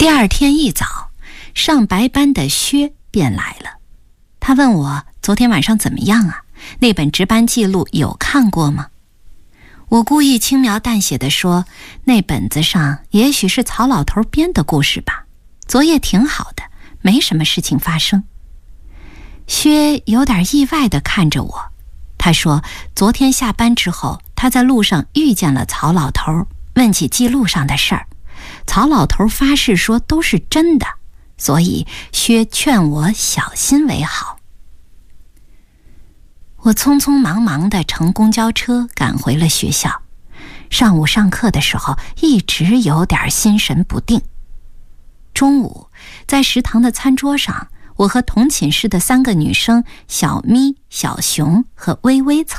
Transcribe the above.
第二天一早，上白班的薛便来了。他问我昨天晚上怎么样啊？那本值班记录有看过吗？我故意轻描淡写地说，那本子上也许是曹老头编的故事吧，昨夜挺好的，没什么事情发生。薛有点意外地看着我，他说昨天下班之后，他在路上遇见了曹老头，问起记录上的事儿，曹老头发誓说都是真的，所以薛劝我小心为好。我匆匆忙忙地乘公交车赶回了学校，上午上课的时候一直有点心神不定。中午在食堂的餐桌上，我和同寝室的3个女生小咪、小熊和微微